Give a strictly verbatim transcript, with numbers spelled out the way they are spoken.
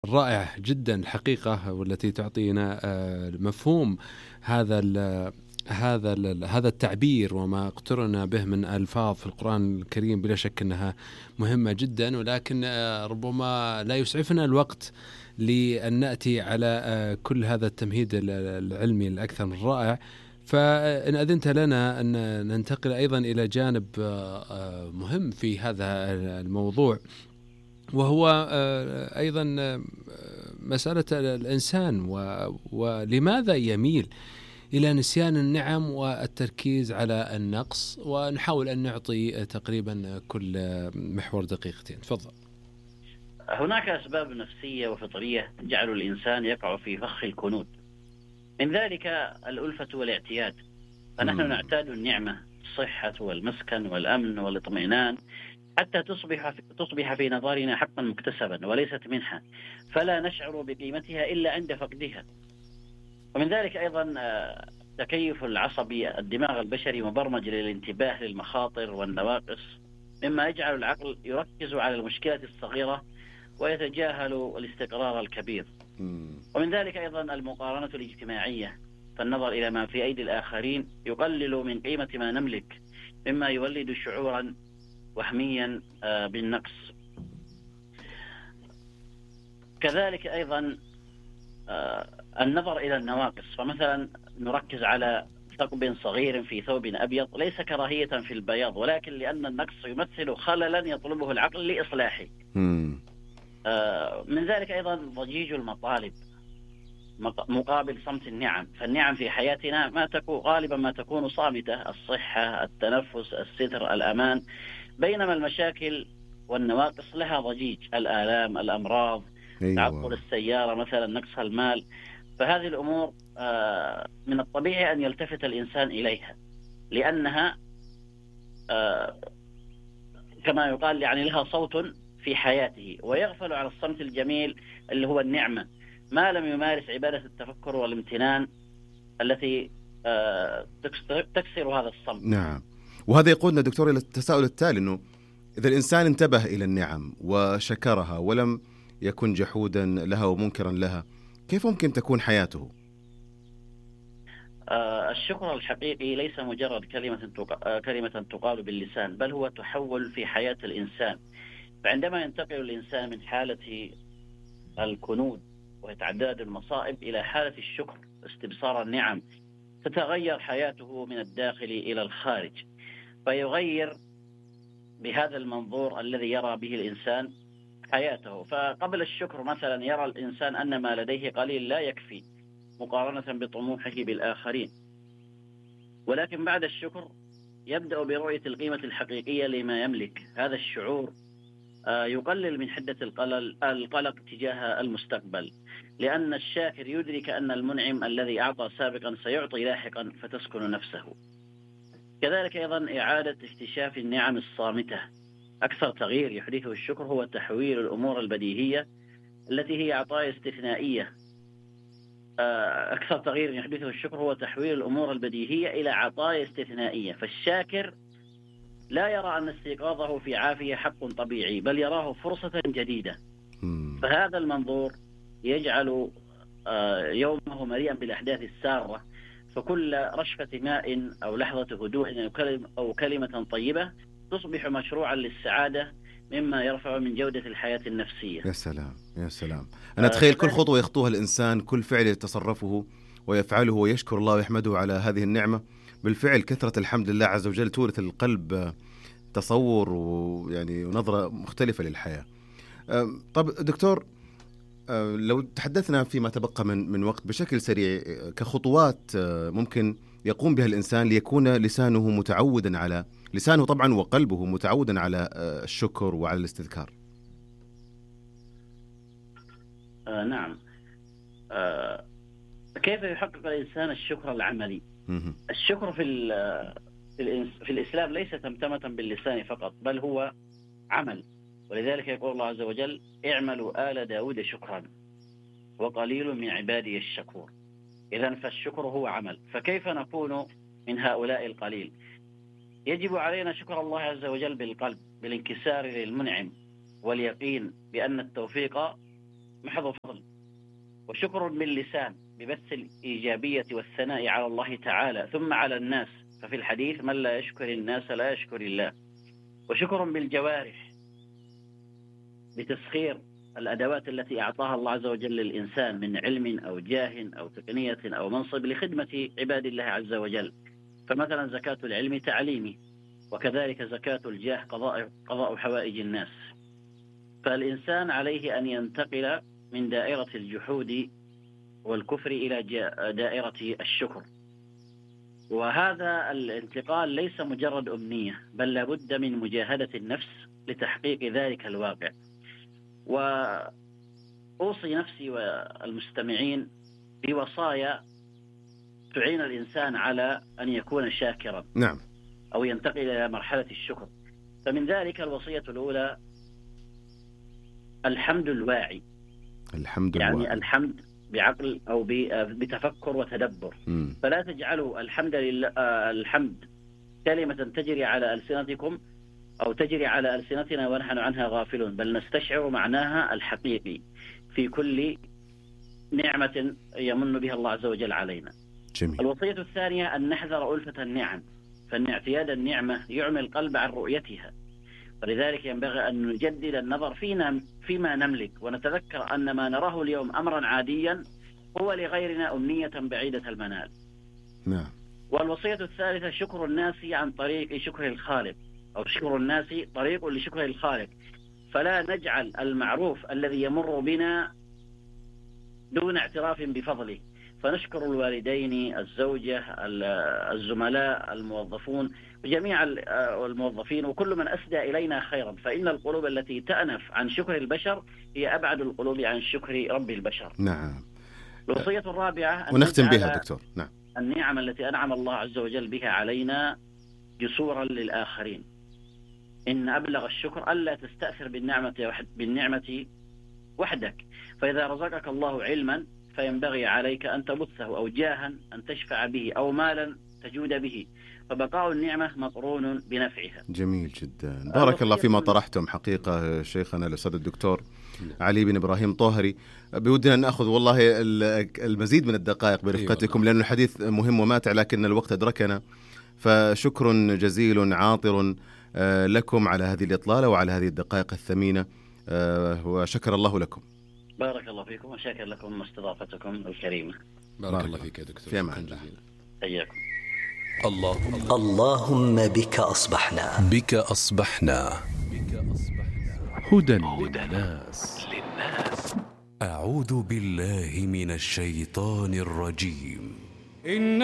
رائع جدا الحقيقة، والتي تعطينا آه، مفهوم هذا ال هذا ال هذا التعبير وما اقترن به من ألفاظ في القرآن الكريم. بلا شك أنها مهمة جدا، ولكن آه، ربما لا يسعفنا الوقت لأن نأتي على آه، كل هذا التمهيد ال- العلمي الأكثر من رائع. فإن أذنت لنا أن ننتقل أيضا إلى جانب آه، آه، مهم في هذا الموضوع، وهو آه، أيضا آه، مسألة الإنسان و- ولماذا يميل إلى نسيان النعم والتركيز على النقص. ونحاول أن نعطي تقريبا كل محور دقيقتين. تفضل. هناك أسباب نفسية وفطرية تجعل الإنسان يقع في فخ الكنود، من ذلك الألفة والاعتياد. فنحن مم. نعتاد النعمة، الصحة والمسكن والأمن والاطمئنان، حتى تصبح تصبح في نظرنا حقا مكتسبا وليست منحة، فلا نشعر بقيمتها إلا عند فقدها. ومن ذلك أيضا آه، التكيف العصبي. الدماغ البشري مبرمج للانتباه للمخاطر والنواقص، مما يجعل العقل يركز على المشكلة الصغيرة ويتجاهل الاستقرار الكبير. مم. ومن ذلك أيضا المقارنة الاجتماعية، فالنظر إلى ما في أيدي الآخرين يقلل من قيمة ما نملك، مما يولد شعورا وهميا آه، بالنقص. كذلك أيضا آه، النظر إلى النواقص، فمثلا نركز على ثقب صغير في ثوب أبيض، ليس كراهية في البياض، ولكن لأن النقص يمثل خللا يطلبه العقل لإصلاحه. مم. آه، من ذلك أيضا ضجيج المطالب مق- مقابل صمت النعم. فالنعم في حياتنا ما تكون غالبا ما تكون صامتة: الصحة، التنفس، الستر، الأمان. بينما المشاكل والنواقص لها ضجيج: الآلام، الأمراض، تعطل أيوة. السيارة مثلا، نقص المال. فهذه الأمور آه، من الطبيعي أن يلتفت الإنسان إليها، لأنها آه، كما يقال يعني لها صوت في حياته، ويغفل عن الصمت الجميل اللي هو النعمة، ما لم يمارس عبادة التفكر والامتنان التي آه، تكس- تكسر هذا الصمت. نعم. وهذا يقودنا دكتور إلى التساؤل التالي، أنه إذا الإنسان انتبه إلى النعم وشكرها ولم يكن جحودا لها ومنكرا لها، كيف ممكن تكون حياته؟ آه، الشكر الحقيقي ليس مجرد كلمة تق- آه، كلمة تقال باللسان، بل هو تحول في حياة الإنسان. فعندما ينتقل الإنسان من حالة الكنود وتعداد المصائب إلى حالة الشكر، استبصار النعم، تتغير حياته من الداخل إلى الخارج، فيغير بهذا المنظور الذي يرى به الإنسان حياته. فقبل الشكر مثلا يرى الإنسان أن ما لديه قليل لا يكفي مقارنة بطموحه بالآخرين، ولكن بعد الشكر يبدأ برؤية القيمة الحقيقية لما يملك. هذا الشعور آه، يقلل من حدة القلق القلق تجاه المستقبل، لأن الشاكر يدرك أن المنعم الذي أعطى سابقا سيعطي لاحقا، فتسكن نفسه. كذلك أيضا إعادة اكتشاف النعم الصامتة. أكثر تغيير يحدثه الشكر هو تحويل الأمور البديهية التي هي عطايا استثنائية آه، أكثر تغيير يحدثه الشكر هو تحويل الأمور البديهية إلى عطايا استثنائية. فالشاكر لا يرى أن استيقاظه في عافية حق طبيعي، بل يراه فرصة جديدة. مم. فهذا المنظور يجعل آه، يومه مليئا بالأحداث السارة. فكل رشفة ماء أو لحظة هدوء أو كلمة, أو كلمة طيبة تصبح مشروعا للسعادة، مما يرفع من جودة الحياة النفسية. يا سلام يا سلام. أنا آه، أتخيل كل كذلك خطوة يخطوها الإنسان، كل فعل يتصرفه ويفعله ويشكر الله ويحمده على هذه النعمة، بالفعل كثرة الحمد لله عز وجل تورث القلب تصور ويعني ونظرة مختلفة للحياة. أم، طب دكتور، أه، لو تحدثنا فيما تبقى من من وقت بشكل سريع، أه، كخطوات أه، ممكن يقوم بها الإنسان ليكون لسانه متعودا على لسانه طبعا وقلبه متعودا على أه، الشكر وعلى الاستذكار. آه، نعم. آه، كيف يحقق الإنسان الشكر العملي؟ مهم. الشكر في ال- في, الإنس- في الإسلام ليس تمتمة باللسان فقط، بل هو عمل. ولذلك يقول الله عز وجل: اعملوا آل داود شكرا وقليل من عبادي الشكور. إذن فالشكر هو عمل. فكيف نكون من هؤلاء القليل؟ يجب علينا شكر الله عز وجل بالقلب، بالانكسار للمنعم، واليقين بأن التوفيق محض فضل، وشكر باللسان ببث الإيجابية والثناء على الله تعالى ثم على الناس، ففي الحديث من لا يشكر الناس لا يشكر الله. وشكر بالجوارح بتسخير الأدوات التي أعطاها الله عز وجل للإنسان من علم أو جاه أو تقنية أو منصب لخدمة عباد الله عز وجل. فمثلا زكاة العلم تعليمي، وكذلك زكاة الجاه قضاء, قضاء حوائج الناس. فالإنسان عليه أن ينتقل من دائرة الجحود والكفر إلى دائرة الشكر، وهذا الانتقال ليس مجرد أمنية، بل لابد من مجاهدة النفس لتحقيق ذلك الواقع. وأوصي نفسي والمستمعين بوصايا تعين الإنسان على أن يكون شاكرا، نعم، أو ينتقل إلى مرحلة الشكر. فمن ذلك الوصية الأولى الحمد الواعي، الحمد يعني الواعي. الحمد بعقل أو بتفكر وتدبر. م. فلا تجعلوا الحمد لله الحمد كلمة تجري على ألسنتكم أو تجري على ألسنتنا ونحن عنها غافلون، بل نستشعر معناها الحقيقي في كل نعمة يمن بها الله عز وجل علينا. جميل. الوصية الثانية أن نحذر ألفة النعم، فإن اعتياد النعمة يعمي القلب عن رؤيتها، ولذلك ينبغي أن نجدد النظر فينا فيما نملك، ونتذكر أن ما نراه اليوم أمرا عاديا هو لغيرنا أمنية بعيدة المنال. نعم. والوصية الثالثة شكر الناس عن طريق شكر الخالق، أو شكر الناس طريق لشكر الخالق، فلا نجعل المعروف الذي يمر بنا دون اعتراف بفضله، فنشكر الوالدين، الزوجة، الزملاء، الموظفون، جميع الموظفين وكل من أسدى إلينا خيرا، فإن القلوب التي تأنف عن شكر البشر هي أبعد القلوب عن شكر رب البشر. نعم. الوصية الرابعة ونختم بها دكتور. نعم. النعم التي أنعم الله عز وجل بها علينا جسورا للآخرين. إن أبلغ الشكر ألا تستأثر بالنعمة وحد بالنعمة وحدك، فإذا رزقك الله علما فينبغي عليك أن تبثه، أو جاها أن تشفع به، أو مالا تجود به، فبقاء النعمة مقرون بنفعها. جميل جدا، بارك الله فيما طرحتم حقيقة شيخنا الأستاذ الدكتور علي بن إبراهيم طاهري. بودنا أن نأخذ والله المزيد من الدقائق برفقتكم، لأن الحديث مهم وماتع لكن الوقت أدركنا، فشكر جزيل عاطر لكم على هذه الإطلالة وعلى هذه الدقائق الثمينة، وشكر الله لكم. بارك الله فيكم وشكر لكم استضافتكم الكريمة. بارك, بارك الله فيك يا دكتور. في أمان الله. حياكم. اللهم اللهم بك أصبحنا بك أصبحنا هدى للناس. أعوذ بالله من الشيطان الرجيم.